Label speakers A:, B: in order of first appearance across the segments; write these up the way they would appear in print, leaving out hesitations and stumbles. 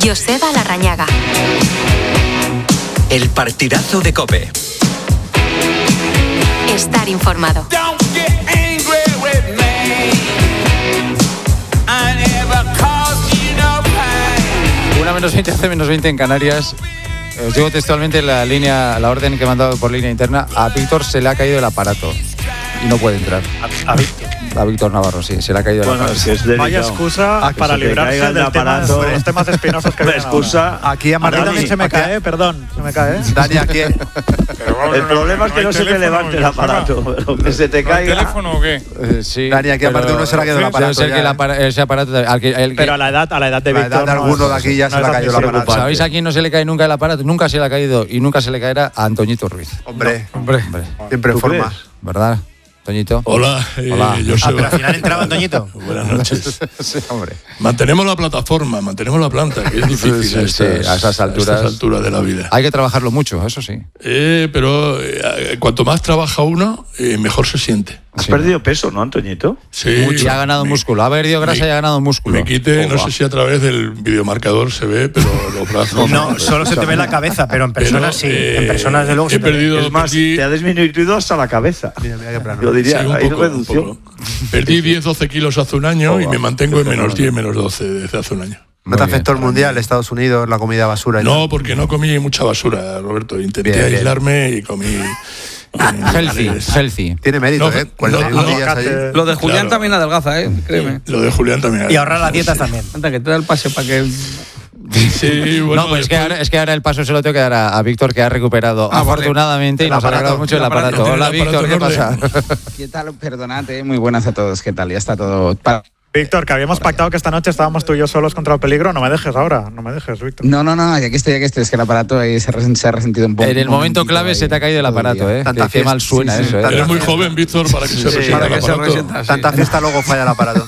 A: Joseba Larrañaga.
B: El partidazo de COPE.
A: Estar informado.
C: 1:20, hace -20 en Canarias. Os digo textualmente la orden que he mandado por línea interna. A Víctor se le ha caído el aparato y no puede entrar. A Víctor Navarro, sí, se le ha caído el aparato.
D: Vaya excusa para librarse del aparato. De los temas espinosos que vienen ahora.
E: Aquí a Dani
D: también se me cae, perdón, se me cae.
E: Dani, aquí.
F: El problema es que no se te levante el aparato, pero que se te caiga.
G: ¿El teléfono o qué?
C: Sí.
E: Dani, aquí aparte de uno se le ha caído el aparato.
C: Ese aparato
D: pero a la edad de Víctor.
E: De alguno de aquí ya se le ha caído el aparato.
C: ¿Sabéis a quién no se le cae nunca el aparato? Nunca se le ha caído y nunca se le caerá a Antoñito Ruiz.
E: Hombre. Siempre en forma.
C: ¿Verdad? Toñito.
H: Hola. Yo soy.
I: Pero al final entraba Toñito.
H: Buenas noches.
C: Sí, hombre.
H: Mantenemos la plataforma, mantenemos la planta, que es difícil
C: a esas
H: alturas de la vida.
C: Hay que trabajarlo mucho, eso sí.
H: Pero cuanto más trabaja uno, mejor se siente.
F: Has perdido peso, ¿no, Antoñito?
H: Sí.
C: Mucho. Y ha ganado músculo. Ha perdido grasa y ha ganado músculo.
H: Me quite, no sé si a través del videomarcador se ve, pero los brazos.
I: No, solo se te ve la cabeza, pero en personas sí. En personas, de luego,
H: he perdido.
F: Es más, te ha disminuido hasta la cabeza. Yo diría, hay reducción.
H: Perdí 10-12 kilos hace un año y me mantengo en -10, -12 desde hace un año.
E: ¿No te afectó el Mundial, Estados Unidos, la comida basura?
H: No, porque no comí mucha basura, Roberto. Intenté aislarme y comí.
C: Healthy.
E: Tiene mérito, ¿eh? 41 días allí.
J: Lo de Julián también adelgaza, créeme.
H: Lo de Julián también.
I: Y ahorrar las dietas también.
J: Anda, que te da el pase para que.
H: Sí, bueno,
C: no, pues es que ahora el paso se lo tengo que dar a Víctor, que ha recuperado afortunadamente y nos ha alegrado mucho el aparato. Hola, Víctor, ¿qué pasa?
J: ¿Qué tal? Perdonad, muy buenas a todos. ¿Qué tal? Ya está todo.
D: Víctor, que habíamos pactado que esta noche estábamos tú y yo solos contra el peligro. No me dejes ahora, no me dejes, Víctor.
J: No, aquí estoy. Es que el aparato ahí se ha resentido un poco.
C: En el momento clave se te ha caído el aparato, ¿eh? Qué mal suena eso, ¿eh?
H: Eres muy joven, Víctor, para que se resienta el aparato.
E: Tanta fiesta luego falla el aparato.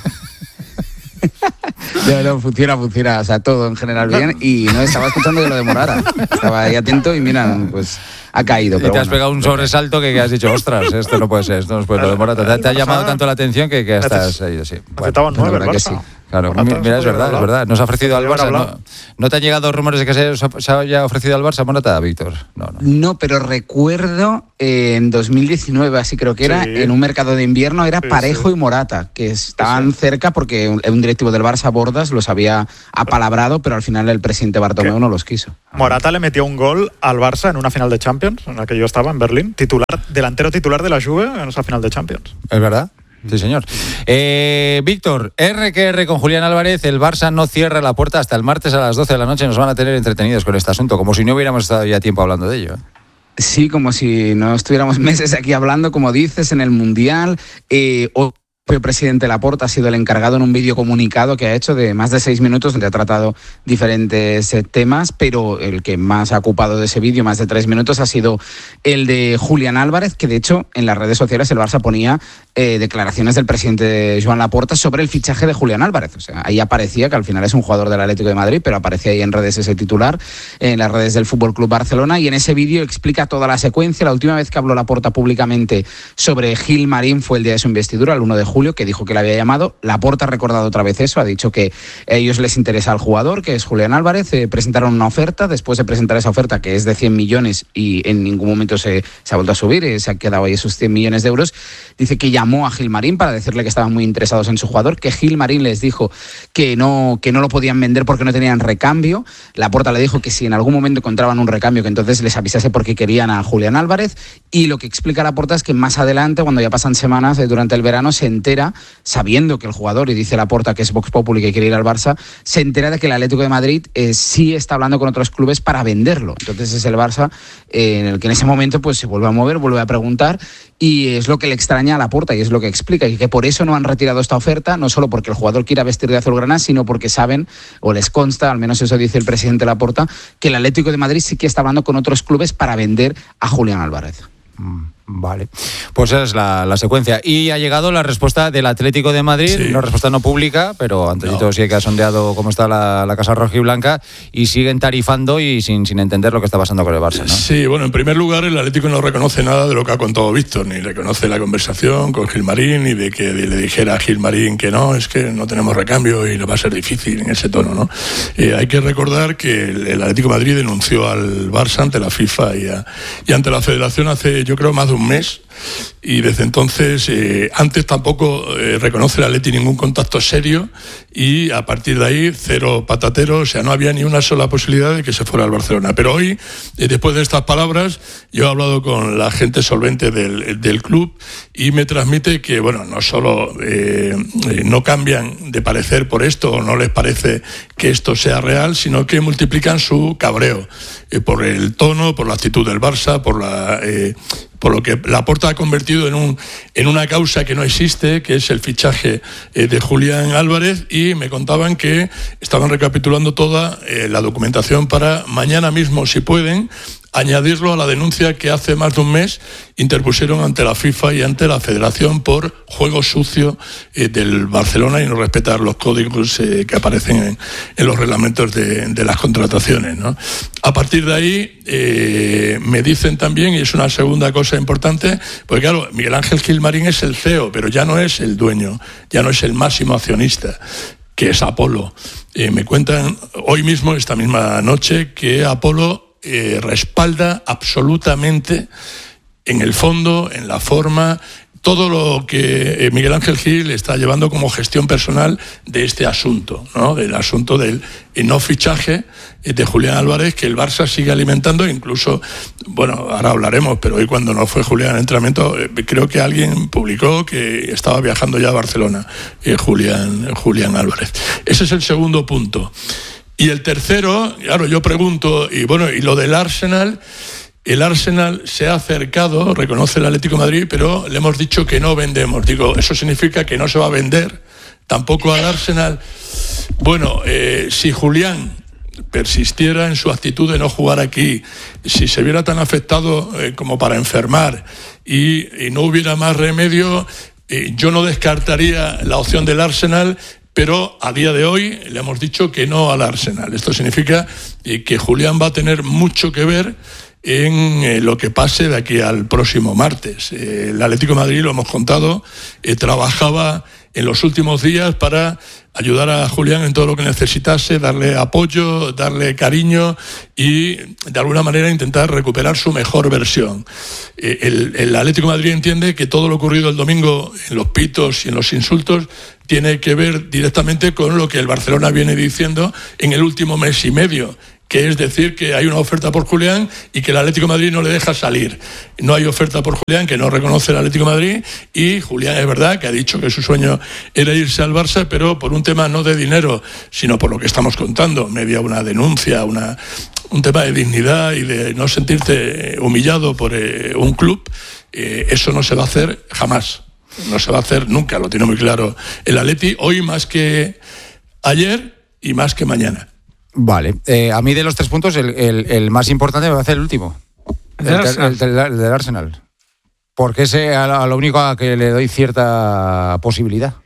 J: No, funciona, o sea, todo en general bien. Y no estaba escuchando que lo demorara. Estaba ahí atento y mira, pues ha caído.
C: Y te has pegado un sobresalto que has dicho, ostras, esto no puede ser, esto no puede ser, lo demora. Te ha llamado tanto la atención que estás ahí, sí.
D: Necesitaban 9,
J: verdad que sí.
C: Claro, mira, es verdad. Nos ha ofrecido al Barça. ¿No te han llegado rumores de que se haya ofrecido al Barça Morata, Víctor?
J: No, pero recuerdo en 2019, así creo que era, en un mercado de invierno era Parejo y Morata, que estaban cerca porque un directivo del Barça, Bordas, los había apalabrado, pero al final el presidente Bartomeu no los quiso.
D: Morata le metió un gol al Barça en una final de Champions, en la que yo estaba, en Berlín, delantero titular de la Juve en esa final de Champions.
C: ¿Es verdad? Sí, señor. Víctor, R con Julián Álvarez. El Barça no cierra la puerta hasta el martes a las 12 de la noche. Nos van a tener entretenidos con este asunto, como si no hubiéramos estado ya tiempo hablando de ello.
J: Sí, como si no estuviéramos meses aquí hablando, como dices, en el Mundial. El presidente Laporta ha sido el encargado en un vídeo comunicado que ha hecho de más de 6 minutos, donde ha tratado diferentes temas, pero el que más ha ocupado de ese vídeo, más de 3 minutos, ha sido el de Julián Álvarez, que de hecho en las redes sociales el Barça ponía declaraciones del presidente Joan Laporta sobre el fichaje de Julián Álvarez. O sea, ahí aparecía, que al final es un jugador del Atlético de Madrid, pero aparecía ahí en redes ese titular, en las redes del Fútbol Club Barcelona, y en ese vídeo explica toda la secuencia. La última vez que habló Laporta públicamente sobre Gil Marín fue el día de su investidura, el 1 de julio, que dijo que le había llamado. Laporta ha recordado otra vez eso, ha dicho que a ellos les interesa al jugador, que es Julián Álvarez. Presentaron una oferta, después de presentar esa oferta, que es de 100 millones y en ningún momento se ha vuelto a subir, se ha quedado ahí esos 100 millones de euros, dice que llamó a Gil Marín para decirle que estaban muy interesados en su jugador, que Gil Marín les dijo que no lo podían vender porque no tenían recambio. Laporta le dijo que si en algún momento encontraban un recambio, que entonces les avisase porque querían a Julián Álvarez. Y lo que explica Laporta es que más adelante, cuando ya pasan semanas, durante el verano, se entera, sabiendo que el jugador, y dice Laporta que es Vox Populi, que quiere ir al Barça, se entera de que el Atlético de Madrid sí está hablando con otros clubes para venderlo. Entonces es el Barça en el que en ese momento pues se vuelve a mover, vuelve a preguntar, y es lo que le extraña a Laporta y es lo que explica, y que por eso no han retirado esta oferta, no solo porque el jugador quiera vestir de azulgrana, sino porque saben, o les consta, al menos eso dice el presidente Laporta, que el Atlético de Madrid sí que está hablando con otros clubes para vender a Julián Álvarez.
C: Vale, pues esa es la secuencia. Y ha llegado la respuesta del Atlético de Madrid, una respuesta no pública, pero Antoñito sí que ha sondeado cómo está la Casa Rojiblanca y siguen tarifando y sin entender lo que está pasando con el Barça, ¿no?
H: Sí, bueno, en primer lugar el Atlético no reconoce nada de lo que ha contado Víctor, ni reconoce la conversación con Gilmarín, ni de que le dijera a Gilmarín que no, es que no tenemos recambio y no va a ser difícil en ese tono, ¿no? Hay que recordar que el Atlético de Madrid denunció al Barça ante la FIFA y ante la Federación hace, yo creo, más de un mes, y desde entonces antes tampoco reconoce el Atleti ningún contacto serio, y a partir de ahí cero patatero, o sea, no había ni una sola posibilidad de que se fuera al Barcelona. Pero hoy, después de estas palabras, yo he hablado con la gente solvente del club y me transmite que, bueno, no solo no cambian de parecer por esto o no les parece que esto sea real, sino que multiplican su cabreo por el tono, por la actitud del Barça, por lo que Laporta ha convertido en una causa que no existe, que es el fichaje de Julián Álvarez, y me contaban que estaban recapitulando toda la documentación para mañana mismo, si pueden, añadirlo a la denuncia que hace más de un mes interpusieron ante la FIFA y ante la Federación por juego sucio del Barcelona y no respetar los códigos que aparecen en los reglamentos de las contrataciones, ¿no? A partir de ahí me dicen también, y es una segunda cosa importante, porque claro, Miguel Ángel Gilmarín es el CEO, pero ya no es el dueño, ya no es el máximo accionista, que es Apolo. Me cuentan hoy mismo, esta misma noche, que Apolo respalda absolutamente en el fondo, en la forma, todo lo que Miguel Ángel Gil está llevando como gestión personal de este asunto, ¿no? Del asunto del no fichaje de Julián Álvarez, que el Barça sigue alimentando, incluso, bueno, ahora hablaremos, pero hoy cuando no fue Julián al entrenamiento, creo que alguien publicó que estaba viajando ya a Barcelona, Julián Álvarez. Ese es el segundo punto. Y el tercero, claro, yo pregunto, y bueno, y lo del Arsenal, el Arsenal se ha acercado, reconoce el Atlético de Madrid, pero le hemos dicho que no vendemos. Digo, ¿eso significa que no se va a vender tampoco al Arsenal? Bueno, si Julián persistiera en su actitud de no jugar aquí, si se viera tan afectado como para enfermar y no hubiera más remedio, yo no descartaría la opción del Arsenal, pero a día de hoy le hemos dicho que no al Arsenal. Esto significa que Julián va a tener mucho que ver en lo que pase de aquí al próximo martes. El Atlético de Madrid, lo hemos contado, trabajaba en los últimos días para ayudar a Julián en todo lo que necesitase, darle apoyo, darle cariño y de alguna manera intentar recuperar su mejor versión. El Atlético de Madrid entiende que todo lo ocurrido el domingo en los pitos y en los insultos tiene que ver directamente con lo que el Barcelona viene diciendo en el último mes y medio, que es decir que hay una oferta por Julián y que el Atlético de Madrid no le deja salir. No hay oferta por Julián, que no reconoce el Atlético de Madrid, y Julián es verdad que ha dicho que su sueño era irse al Barça, pero por un tema no de dinero, sino por lo que estamos contando, media una denuncia, un tema de dignidad y de no sentirte humillado por un club, eso no se va a hacer jamás. No se va a hacer nunca, lo tiene muy claro el Atleti, hoy más que ayer y más que mañana.
C: Vale, a mí de los 3 puntos el más importante me va a hacer el último, el del Arsenal, porque ese a lo único a que le doy cierta posibilidad.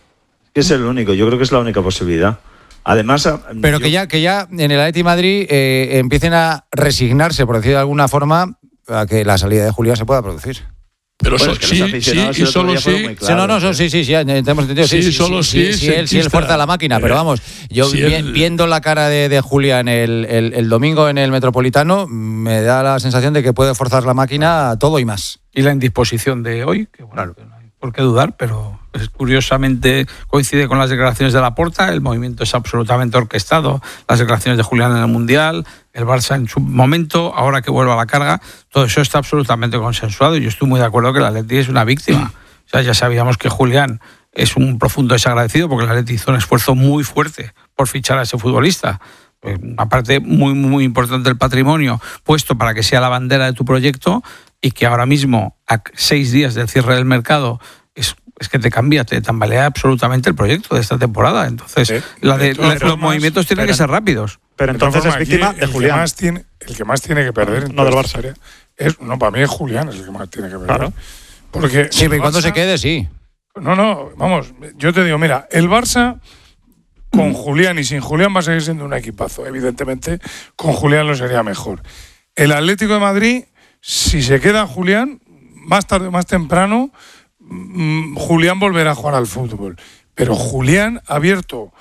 F: Es el único, yo creo que es la única posibilidad. Además,
C: pero que ya en el Atleti Madrid empiecen a resignarse, por decir de alguna forma, a que la salida de Julián se pueda producir.
H: Pero bueno, sí, y solo sí.
C: Sí, hemos entendido. Si él fuerza la máquina, pero vamos, yo viendo la cara de Julián el domingo en el Metropolitano, me da la sensación de que puede forzar la máquina todo y más.
B: Y la indisposición de hoy, que bueno, claro, que no hay por qué dudar, pero curiosamente coincide con las declaraciones de Laporta, el movimiento es absolutamente orquestado, las declaraciones de Julián en el Mundial, el Barça en su momento, ahora que vuelve a la carga, todo eso está absolutamente consensuado y yo estoy muy de acuerdo que el Atleti es una víctima. O sea, ya sabíamos que Julián es un profundo desagradecido porque el Atleti hizo un esfuerzo muy fuerte por fichar a ese futbolista. Una parte muy, muy importante del patrimonio puesto para que sea la bandera de tu proyecto y que ahora mismo, a 6 días del cierre del mercado, es que te cambia, te tambalea absolutamente el proyecto de esta temporada. Entonces, los movimientos tienen que ser rápidos.
D: Pero entonces es víctima de Julián.
G: El que más tiene que perder.
D: No del Barça.
G: Para mí es Julián el que más tiene que perder.
D: Claro.
G: Porque
C: sí, pero cuando se quede, sí.
G: No, vamos, yo te digo, mira, el Barça con Julián y sin Julián va a seguir siendo un equipazo. Evidentemente, con Julián lo sería mejor. El Atlético de Madrid, si se queda Julián, más tarde o más temprano, Julián volverá a jugar al fútbol. Pero Julián ha abierto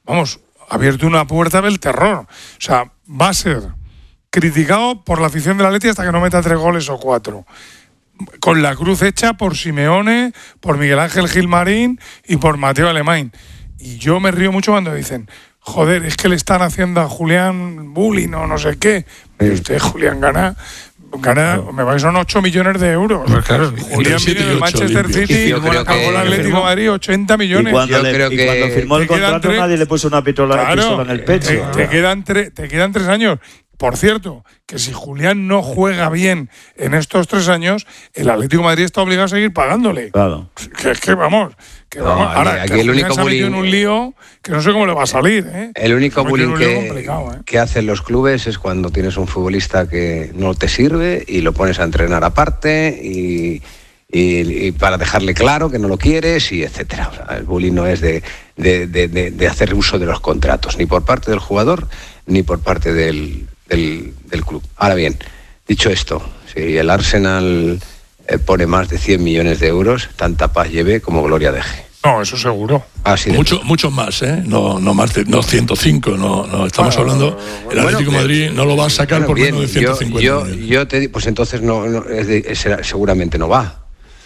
G: una puerta del terror. O sea, va a ser criticado por la afición del Atleti hasta que no meta 3 goles o 4. Con la cruz hecha por Simeone, por Miguel Ángel Gilmarín y por Mateo Alemán. Y yo me río mucho cuando dicen, joder, es que le están haciendo a Julián bullying o no sé qué. Y usted, Julián, gana, me parece son 8 millones de euros.
B: Pues claro,
G: Julián viene del Manchester City, acabó el Atlético de Madrid 80 millones.
F: Y cuando firmó el contrato nadie le puso una pistola en el pecho.
G: Te quedan 3 años. Por cierto, que si Julián no juega bien en estos 3 años, el Atlético de Madrid está obligado a seguir pagándole.
F: Claro.
G: Que vamos. Ahora,
K: aquí
G: que
K: el único
G: se ha metido
K: bullying,
G: en un lío que no sé cómo le va a salir.
K: El único bullying que hacen los clubes es cuando tienes un futbolista que no te sirve y lo pones a entrenar aparte y para dejarle claro que no lo quieres y etcétera. O sea, el bullying no es de hacer uso de los contratos, ni por parte del jugador ni por parte del club. Ahora bien, dicho esto, si el Arsenal pone más de 100 millones de euros, tanta paz lleve como gloria deje.
G: No, eso seguro.
H: Mucho más, no más de 105, no estamos hablando. El Atlético de Madrid no lo va a sacar por menos de 150.
K: Yo te digo, pues entonces seguramente no va,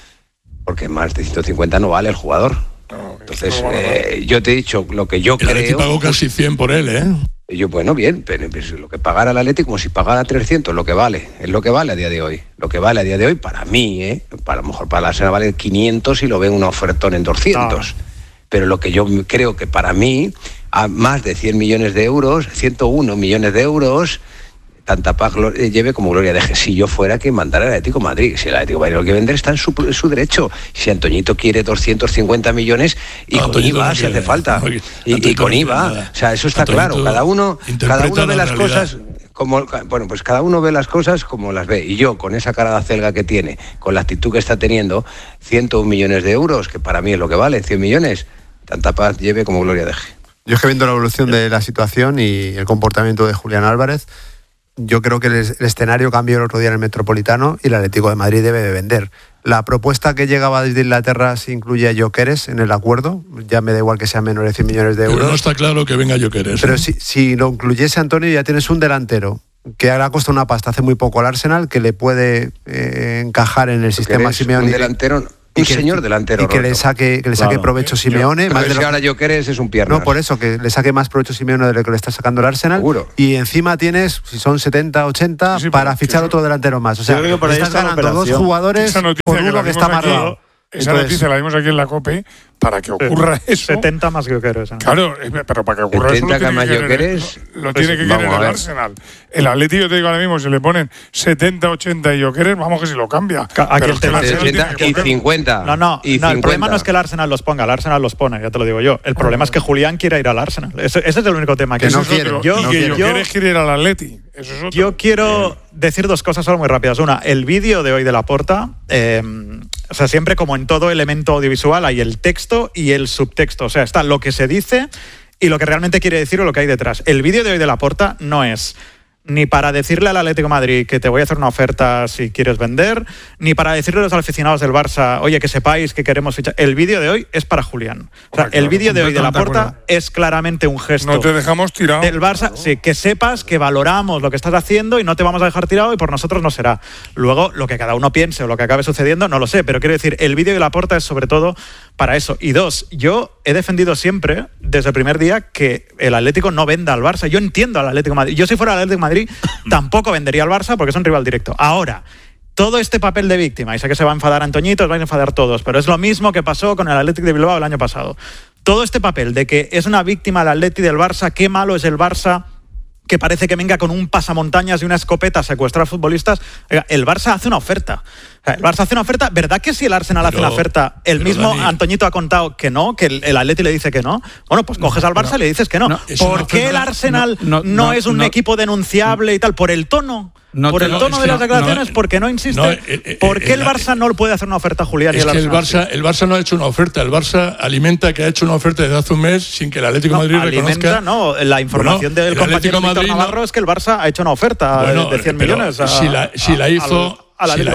K: porque más de 150 no vale el jugador. Entonces, yo te he dicho lo que yo creo. El
H: Atlético pagó casi 100 por él,
K: Bueno, bien, pero lo que pagara el Atlético, como si pagara 300, lo que vale, es lo que vale a día de hoy. Lo que vale a día de hoy, para mí, para a lo mejor para la Arsenal vale 500 y lo ven un ofertón en 200. Pero lo que yo creo que para mí, a más de 100 millones de euros, 101 millones de euros, tanta paz lleve como gloria deje. Si yo fuera quien mandara el Atlético de Madrid, si el Atlético de Madrid lo que vender está en su derecho. Si Antoñito quiere 250 millones y con IVA si hace falta. Y con IVA, o sea, eso está claro. Cada uno ve las cosas como, pues cada uno ve las cosas como las ve. Y yo, con esa cara de acelga que tiene, con la actitud que está teniendo, 101 millones de euros, que para mí es lo que vale, 100 millones, tanta paz lleve como gloria deje.
E: Yo es que viendo la evolución de la situación y el comportamiento de Julián Álvarez, yo creo que el escenario cambió el otro día en el Metropolitano y el Atlético de Madrid debe de vender. La propuesta que llegaba desde Inglaterra se incluye a Gyökeres en el acuerdo. Ya me da igual que sean menores de 100 millones de euros.
H: Pero no está claro que venga Gyökeres.
E: Pero si lo incluyese Antonio, ya tienes un delantero que ahora costado una pasta hace muy poco al Arsenal, que le puede encajar en el sistema Simeone.
K: Un delantero... Un señor delantero.
E: Y que le saque provecho Simeone.
K: Más de lo que ahora Gyökeres es un piernas.
E: No, por eso, que le saque más provecho Simeone de lo que le está sacando el Arsenal.
K: Seguro.
E: Y encima tienes, si son 70, 80, para fichar otro delantero más. O sea, estás ganando 2 jugadores por uno que está amarrado.
G: Esa noticia la dimos aquí en la COPE para que ocurra eso.
D: 70 más Gyökeres.
G: Claro, pero para que ocurra eso lo tiene que querer el Arsenal. El Atlético, yo te digo ahora mismo, si le ponen 70, 80 y Gyökeres, vamos que si lo cambia.
D: Aquí el tema
K: 80 y 50.
D: No, el problema no es que el Arsenal los ponga, el Arsenal los pone, ya te lo digo yo. El problema es que Julián quiera ir al Arsenal. Ese es el único tema.
E: Que no quiere.
G: Gyökeres quiere ir al Atleti.
D: Yo quiero decir 2 cosas solo muy rápidas. Una, el vídeo de hoy de Laporta, o sea, siempre como en todo elemento audiovisual hay el texto y el subtexto. O sea, está lo que se dice y lo que realmente quiere decir o lo que hay detrás. El vídeo de hoy de Laporta no es ni para decirle al Atlético de Madrid que te voy a hacer una oferta si quieres vender, ni para decirle a los aficionados del Barça, oye, que sepáis que queremos fichar. El vídeo de hoy es para Julián. O sea, el vídeo de hoy de Laporta es claramente un gesto.
G: No te dejamos tirado.
D: Del Barça, sí, que sepas que valoramos lo que estás haciendo y no te vamos a dejar tirado y por nosotros no será. Luego, lo que cada uno piense o lo que acabe sucediendo, no lo sé, pero quiero decir, el vídeo de Laporta es sobre todo para eso. Y 2, yo he defendido siempre, desde el primer día, que el Atlético no venda al Barça. Yo entiendo al Atlético de Madrid. Yo si fuera el Atlético de Madrid tampoco vendería al Barça porque es un rival directo. Ahora, todo este papel de víctima, y sé que se va a enfadar Antoñito, os vais a enfadar todos, pero es lo mismo que pasó con el Athletic de Bilbao el año pasado. Todo este papel de que es una víctima del Atleti del Barça, qué malo es el Barça, que parece que venga con un pasamontañas y una escopeta a secuestrar futbolistas. El Barça hace una oferta. El Barça hace una oferta. ¿Verdad que si el Arsenal hace una oferta, el mismo
H: Dani,
D: Antoñito ha contado que no, que el Atleti le dice que no? Bueno, pues coges al Barça y le dices que no. ¿Por qué el Arsenal no es un equipo denunciable y tal? ¿Por el tono? Por el tono de las declaraciones, porque no insiste. ¿Por qué el Barça no le puede hacer una oferta a Julián y el Arsenal?
H: El Barça no ha hecho una oferta. El Barça alimenta que ha hecho una oferta desde hace un mes sin que el Atlético de Madrid reconozca.
D: La información del compañero Víctor Navarro es que el Barça ha hecho una oferta de 100 millones.
H: Si la hizo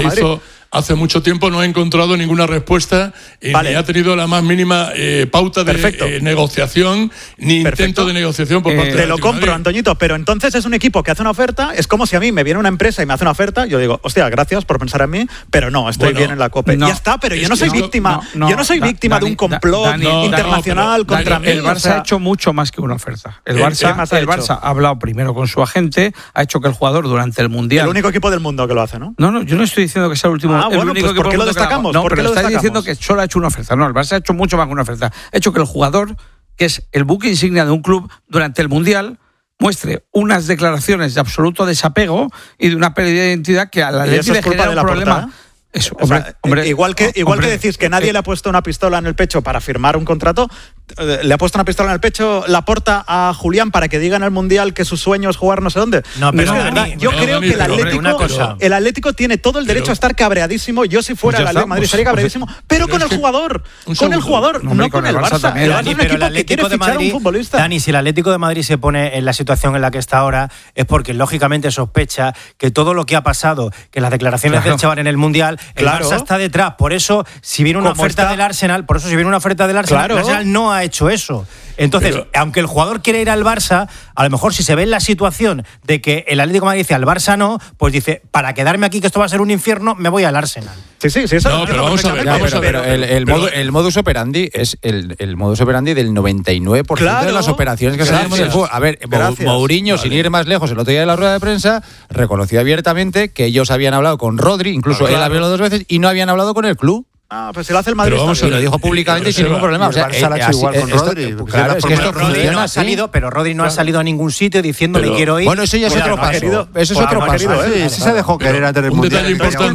H: hace mucho tiempo, no ha encontrado ninguna respuesta ni ha tenido la más mínima pauta de negociación ni intento de negociación por parte de
D: Te lo compro, Antoñito, pero entonces es un equipo que hace una oferta. Es como si a mí me viene una empresa y me hace una oferta, yo digo, hostia, gracias por pensar en mí, pero no, estoy bien en la COPE. Ya está, pero yo no soy víctima. Yo no soy víctima de un complot internacional contra mí.
B: El Barça ha hecho mucho más que una oferta. El Barça ha hablado primero con su agente, ha hecho que el jugador durante el Mundial...
D: El único equipo del mundo que lo hace, ¿no?
B: No, yo no estoy diciendo que sea el último...
D: Pues ¿por qué lo destacamos?
B: No, pero estáis diciendo que solo ha hecho una oferta. No, el Barça ha hecho mucho más que una oferta. Ha hecho que el jugador, que es el buque insignia de un club durante el Mundial, muestre unas declaraciones de absoluto desapego y de una pérdida de identidad que a la Atleti le genera un problema. Eso, hombre,
D: igual que decís que nadie le ha puesto una pistola en el pecho para firmar un contrato, le ha puesto una pistola en el pecho Laporta a Julián para que diga en el Mundial que su sueño es jugar no sé dónde. No, pero es verdad, yo creo que el Atlético tiene todo el derecho a estar cabreadísimo. Yo si fuera el Atlético de Madrid estaría cabreadísimo, pero con el jugador, no con el Barça.
I: Pero el Atlético de Madrid, Dani, si el Atlético de Madrid se pone en la situación en la que está ahora, es porque lógicamente sospecha que todo lo que ha pasado, que las declaraciones del chaval en el Mundial, el Barça está detrás. Por eso, si viene una oferta del Arsenal, el Arsenal no ha hecho eso. Entonces, aunque el jugador quiere ir al Barça, a lo mejor si se ve en la situación de que el Atlético de Madrid dice al Barça no, pues dice, para quedarme aquí que esto va a ser un infierno, me voy al Arsenal.
D: Sí, eso
H: no, pero vamos a ver.
C: El modus operandi es el modus operandi del 99% de las operaciones que se hacen en el fútbol. A ver, Mourinho, sin ir más lejos, el otro día en la rueda de prensa, reconoció abiertamente que ellos habían hablado con Rodri, incluso él había hablado 2 veces, y no habían hablado con el club.
D: Pues se lo hace el Madrid.
C: Y lo dijo públicamente sin ningún problema. O sea,
E: igual con Rodri.
C: Claro, es que esto
I: Rodri no ha salido, pero Rodri no ha salido a ningún sitio diciendo me quiero ir.
C: Bueno, eso ya es otro paso. Eso es otro paso.
E: Sí, se dejó querer antes del Mundial.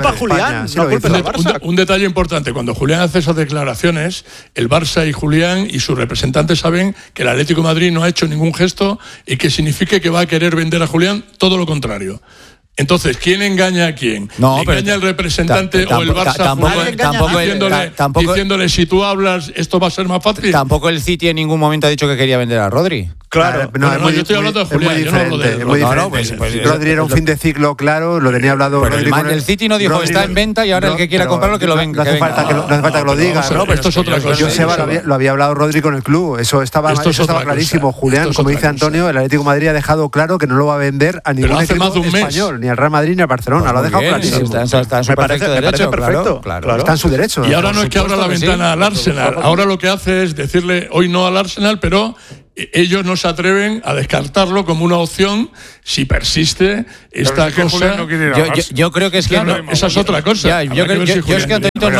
H: Un detalle importante. Cuando Julián hace esas declaraciones, el Barça y Julián y sus representantes saben que el Atlético de Madrid no ha hecho ningún gesto y que signifique que va a querer vender a Julián, todo lo contrario. Entonces, ¿quién engaña a quién?
C: No,
H: ¿engaña el representante o el Barça diciéndole si tú hablas esto va a ser más fácil?
C: Tampoco el City en ningún momento ha dicho que quería vender a Rodri.
D: Claro,
H: yo estoy hablando de Julián, yo no hablo de
E: Rodri. Rodri era un fin de ciclo claro, lo tenía hablado Rodri.
C: El City no dijo está en venta y ahora el que quiera comprarlo que lo venga.
E: No hace falta que lo diga.
H: No, pero esto es otra cosa.
E: Joseba lo había hablado Rodri con el club, eso estaba clarísimo. Julián, como dice Antonio, el Atlético de Madrid ha dejado claro que no lo va a vender a ningún equipo español, ni al Real Madrid ni al Barcelona, lo ha dejado clarísimo.
C: Está en su perfecto derecho,
D: perfecto.
E: Está en su derecho.
H: Y ahora no es que abra la ventana al Arsenal, ahora lo que hace es decirle hoy no al Arsenal, pero ellos no se atreven a descartarlo como una opción si persiste esta cosa.
C: Yo creo que es que
H: esa es otra cosa.
C: Yo es que Antonio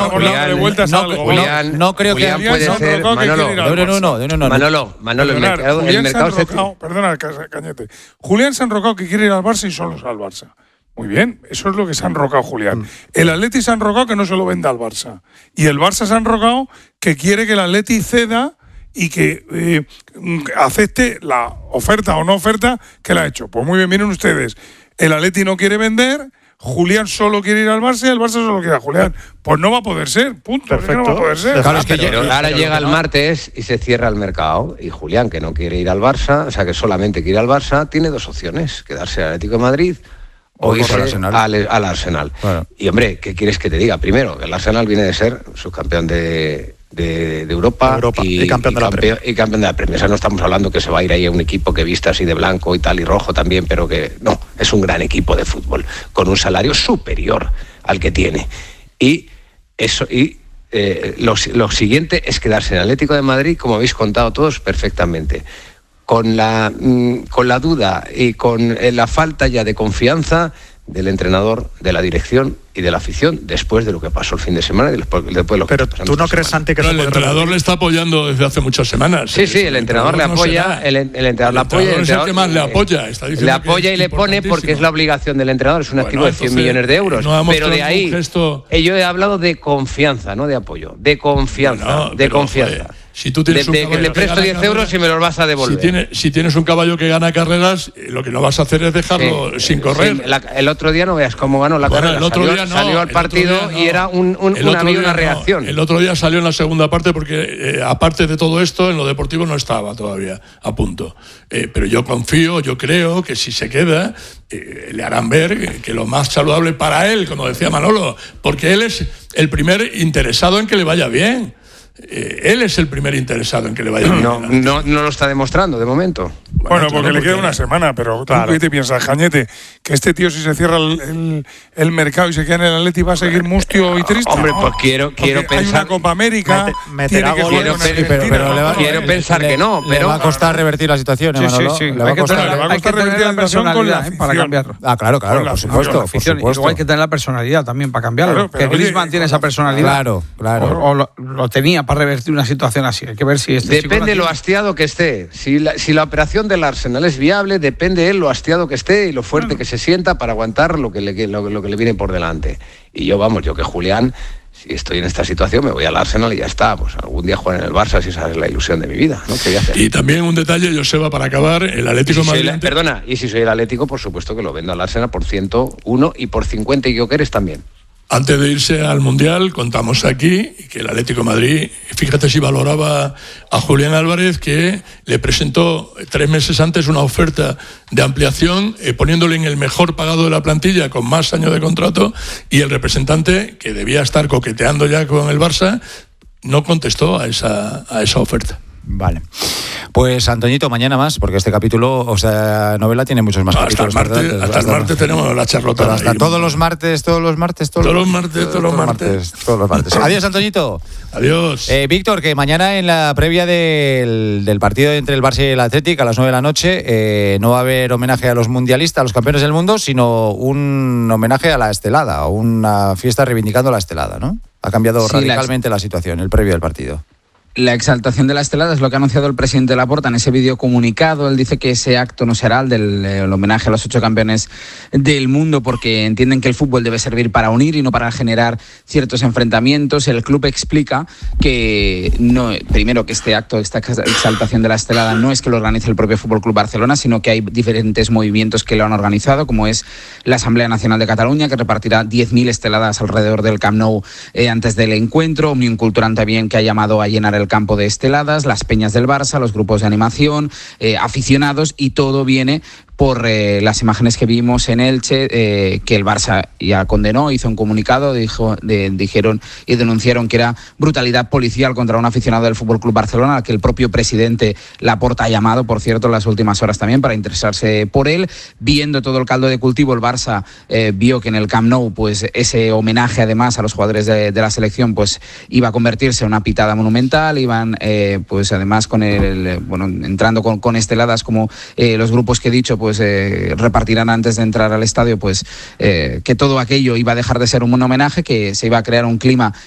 C: no creo que
F: puede ser Manolo, el mercado se...
G: Perdona, Cañete. Julián se ha enrocado que quiere ir al Barça y solo al Barça. Muy bien, eso es lo que se ha enrocado Julián. El Atleti se ha enrocado que no se lo venda al Barça. Y el Barça se ha enrocado que quiere que el Atleti ceda y que acepte la oferta o no oferta que le ha hecho. Pues muy bien, miren ustedes, el Atleti no quiere vender, Julián solo quiere ir al Barça y el Barça solo quiere a Julián. Pues no va a poder ser, punto.
D: Perfecto.
G: No va a poder ser.
K: Claro, pero ahora llega el martes y se cierra el mercado y Julián, que no quiere ir al Barça, o sea que solamente quiere ir al Barça, tiene 2 opciones, quedarse al Atlético de Madrid o irse al Arsenal. Bueno. Y hombre, ¿qué quieres que te diga? Primero, el Arsenal viene de ser subcampeón de Europa y campeón de la Premier. O sea, no estamos hablando que se va a ir ahí a un equipo que vista así de blanco y tal y rojo también, pero que no, es un gran equipo de fútbol con un salario superior al que tiene. Y eso lo siguiente es quedarse en Atlético de Madrid, como habéis contado todos perfectamente. Con la duda y con la falta ya de confianza del entrenador, de la dirección y de la afición después de lo que pasó el fin de semana y después de lo que
D: pero tú no crees, Santi, que
H: el entrenador le está apoyando desde hace muchas semanas.
K: Sí, el entrenador le apoya, el entrenador le apoya,
H: es el que más le apoya.
K: Le apoya y le pone porque es la obligación del entrenador, es un activo de 100 millones de euros. Pero de ahí, yo he hablado de confianza, no de apoyo, de confianza, confianza.
H: Si tú tienes
K: que le presto 10 euros y me los vas a devolver.
H: Si tienes un caballo que gana carreras, lo que no vas a hacer es dejarlo sin correr.
K: Sí, el otro día no veas cómo ganó la carrera. Salió al partido y era una reacción.
H: El otro día salió en la segunda parte porque, aparte de todo esto, en lo deportivo no estaba todavía a punto. Pero yo creo que si se queda, le harán ver que lo más saludable para él, como decía Manolo, porque él es el primer interesado en que le vaya bien. Él es el primer interesado en que le vaya bien.
K: No lo está demostrando de momento.
G: Bueno, porque le queda una semana, pero claro. ¿Qué te piensas, Jañete? Que este tío, si se cierra el mercado y se queda en el Atleti, va a seguir mustio y triste.
K: Hombre, pues quiero pensar.
G: Hay una Copa América.
K: Quiero pensar que no, pero.
C: Le va a costar revertir la situación, Manolo.
B: Sí.
G: Le va a costar revertir la situación con la
B: para cambiarlo.
C: Claro, por supuesto.
B: Luego hay que tener la personalidad también para cambiarlo. Que Griezmann tiene esa personalidad.
C: Claro.
B: O lo tenía para revertir una situación así. Hay que ver si
K: depende de lo hastiado que esté. Si la operación del Arsenal es viable, depende de él lo hastiado que esté y lo fuerte que se sienta para aguantar lo que le viene por delante. Y yo que Julián, si estoy en esta situación, me voy al Arsenal y ya está. Pues algún día jugar en el Barça, si esa es la ilusión de mi vida, ¿no? ¿Qué voy a hacer?
H: Y también un detalle, Joseba, para acabar, el Atlético de Madrid.
K: Y si soy el Atlético, por supuesto que lo vendo al Arsenal por 101 y por 50 y yo quieres también.
H: Antes de irse al Mundial, contamos aquí que el Atlético de Madrid, fíjate si valoraba a Julián Álvarez, que le presentó 3 meses antes una oferta de ampliación, poniéndole en el mejor pagado de la plantilla, con más años de contrato, y el representante, que debía estar coqueteando ya con el Barça, no contestó a esa oferta.
C: Vale. Pues Antoñito, mañana más, porque este capítulo, novela tiene muchos más capítulos.
H: Hasta el martes tenemos la charlota.
C: Hasta todos los martes. Adiós, Antoñito.
H: Adiós.
C: Víctor, que mañana en la previa del partido entre el Barça y el Athletic a las 9 de la noche no va a haber homenaje a los mundialistas, a los campeones del mundo, sino un homenaje a la estelada, o una fiesta reivindicando la estelada, ¿no? Ha cambiado radicalmente la situación, el previo del partido.
J: La exaltación de la estelada es lo que ha anunciado el presidente Laporta en ese vídeo comunicado. Él dice que ese acto no será el homenaje a los 8 campeones del mundo, porque entienden que el fútbol debe servir para unir y no para generar ciertos enfrentamientos. El club explica que primero que este acto, esta exaltación de la estelada, no es que lo organice el propio Fútbol Club Barcelona, sino que hay diferentes movimientos que lo han organizado, como es la Asamblea Nacional de Cataluña, que repartirá 10.000 esteladas alrededor del Camp Nou antes del encuentro. Omnium Cultural también, que ha llamado a llenar el campo de esteladas, las peñas del Barça, los grupos de animación, aficionados, y todo viene por las imágenes que vimos en Elche, que el Barça ya condenó, hizo un comunicado, dijeron y denunciaron que era brutalidad policial contra un aficionado del FC Barcelona, al que el propio presidente Laporta ha llamado, por cierto, en las últimas horas también, para interesarse por él. Viendo todo el caldo de cultivo, el Barça vio que en el Camp Nou, pues ese homenaje además a los jugadores de la selección, pues iba a convertirse en una pitada monumental. Iban pues además entrando con esteladas, como los grupos que he dicho, pues repartirán antes de entrar al estadio, pues que todo aquello iba a dejar de ser un homenaje, que se iba a crear un clima